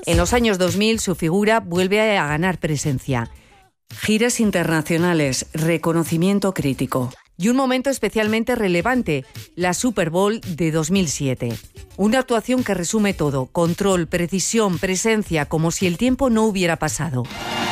En los años 2000 su figura vuelve a ganar presencia. Giras internacionales, reconocimiento crítico. Y un momento especialmente relevante, la Super Bowl de 2007. Una actuación que resume todo: control, precisión, presencia, como si el tiempo no hubiera pasado.